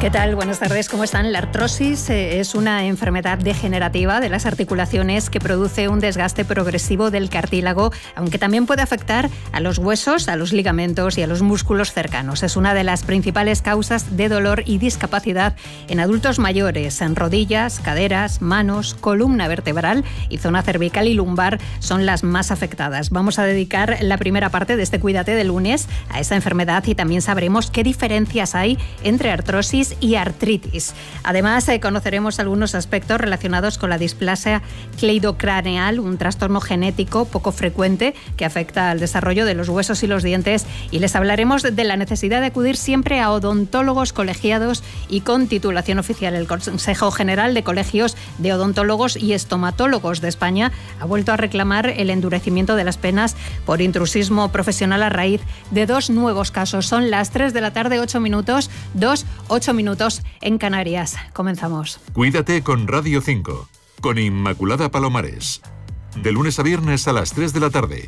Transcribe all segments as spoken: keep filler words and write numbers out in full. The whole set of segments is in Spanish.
¿Qué tal? Buenas tardes, ¿cómo están? La artrosis es una enfermedad degenerativa de las articulaciones que produce un desgaste progresivo del cartílago, aunque también puede afectar a los huesos, a los ligamentos y a los músculos cercanos. Es una de las principales causas de dolor y discapacidad en adultos mayores. En rodillas, caderas, manos, columna vertebral y zona cervical y lumbar son las más afectadas. Vamos a dedicar la primera parte de este Cuídate de lunes a esta enfermedad y también sabremos qué diferencias hay entre artrosis y artritis. Además, eh, conoceremos algunos aspectos relacionados con la displasia cleidocraneal, un trastorno genético poco frecuente que afecta al desarrollo de los huesos y los dientes, y les hablaremos de la necesidad de acudir siempre a odontólogos colegiados y con titulación oficial. El Consejo General de Colegios de Odontólogos y Estomatólogos de España ha vuelto a reclamar el endurecimiento de las penas por intrusismo profesional a raíz de dos nuevos casos. Son las tres de la tarde, ocho minutos, dos, ocho minutos en Canarias. Comenzamos. Cuídate con Radio cinco, con Inmaculada Palomares. De lunes a viernes a las tres de la tarde.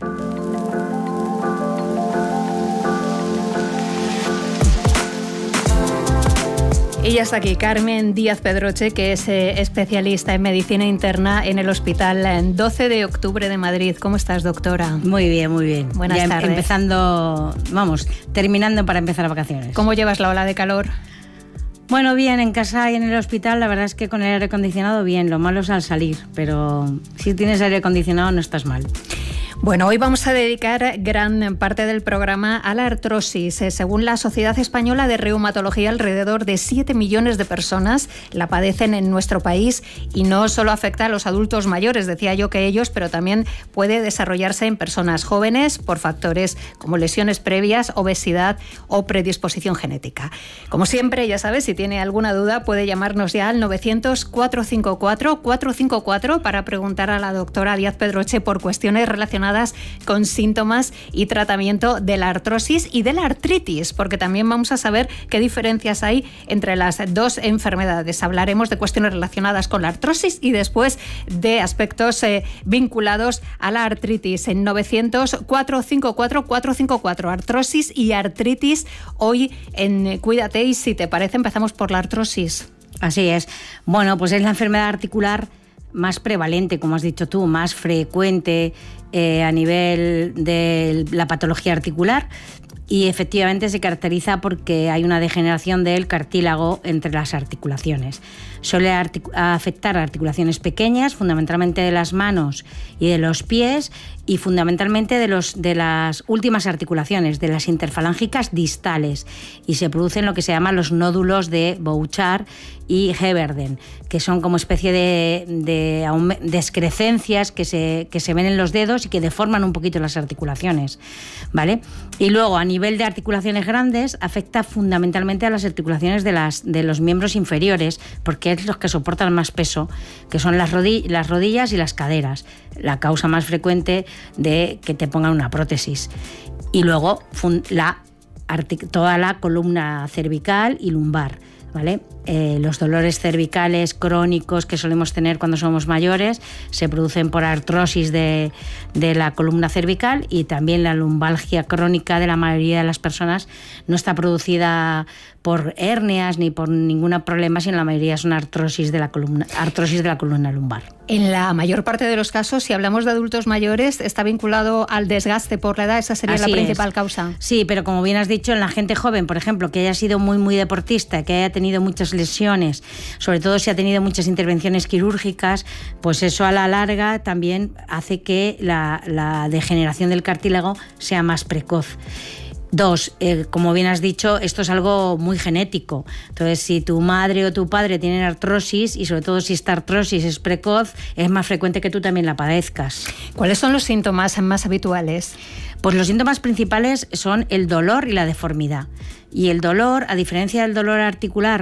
Y ya está aquí Carmen Díaz Pedroche, que es eh, especialista en medicina interna en el Hospital doce de octubre de Madrid. ¿Cómo estás, doctora? Muy bien, muy bien. Buenas ya tardes. Empezando, vamos, terminando para empezar vacaciones. ¿Cómo llevas la ola de calor? Bueno, bien, en casa y en el hospital, la verdad es que con el aire acondicionado bien, lo malo es al salir, pero si tienes aire acondicionado no estás mal. Bueno, hoy vamos a dedicar gran parte del programa a la artrosis. Según la Sociedad Española de Reumatología, alrededor de siete millones de personas la padecen en nuestro país y no solo afecta a los adultos mayores, decía yo que ellos, pero también puede desarrollarse en personas jóvenes por factores como lesiones previas, obesidad o predisposición genética. Como siempre, ya sabes, si tiene alguna duda puede llamarnos ya al novecientos, cuatrocientos cincuenta y cuatro, cuatrocientos cincuenta y cuatro para preguntar a la doctora Díaz Pedroche por cuestiones relacionadas con síntomas y tratamiento de la artrosis y de la artritis, porque también vamos a saber qué diferencias hay entre las dos enfermedades. Hablaremos de cuestiones relacionadas con la artrosis y después de aspectos eh, vinculados a la artritis. En novecientos, cuatrocientos cincuenta y cuatro, cuatrocientos cincuenta y cuatro, artrosis y artritis. Hoy en Cuídate, y si te parece empezamos por la artrosis. Así es. Bueno, pues es la enfermedad articular más prevalente, como has dicho tú, más frecuente eh, a nivel de la patología articular, y efectivamente se caracteriza porque hay una degeneración del cartílago entre las articulaciones. Suele artic- afectar a articulaciones pequeñas, fundamentalmente de las manos y de los pies, y fundamentalmente de, los, de las últimas articulaciones, de las interfalángicas distales, y se producen lo que se llaman los nódulos de Bouchard y Heberden, que son como especie de, de aume- descrescencias que se, que se ven en los dedos y que deforman un poquito las articulaciones, ¿vale? Y luego, a nivel de articulaciones grandes, afecta fundamentalmente a las articulaciones de, las, de los miembros inferiores, porque es los que soportan más peso, que son las, rodi- las rodillas y las caderas, la causa más frecuente de que te pongan una prótesis. Y luego fun- la artic- toda la columna cervical y lumbar, ¿vale? Eh, los dolores cervicales crónicos que solemos tener cuando somos mayores se producen por artrosis de, de la columna cervical, y también la lumbalgia crónica de la mayoría de las personas no está producida por hernias ni por ningún problema, sino la mayoría es una artrosis de la columna, artrosis de la columna lumbar. En la mayor parte de los casos, si hablamos de adultos mayores, está vinculado al desgaste por la edad. Esa sería Así la principal es. causa. Sí, pero como bien has dicho, en la gente joven, por ejemplo, que haya sido muy, muy deportista, que haya tenido muchas lesiones, sobre todo si ha tenido muchas intervenciones quirúrgicas, pues eso a la larga también hace que la, la degeneración del cartílago sea más precoz. Dos, eh, como bien has dicho, esto es algo muy genético. Entonces, si tu madre o tu padre tienen artrosis, y sobre todo si esta artrosis es precoz, es más frecuente que tú también la padezcas. ¿Cuáles son los síntomas más habituales? Pues los síntomas principales son el dolor y la deformidad. Y el dolor, a diferencia del dolor articular